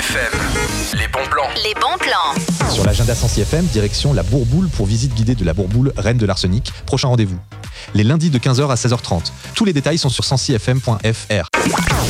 FM, les bons plans. Les bons plans. Sur l'agenda Sensi FM, direction la Bourboule pour visite guidée de la Bourboule, reine de l'arsenic. Prochain rendez-vous. Les lundis de 15h à 16h30. Tous les détails sont sur sensifm.fr.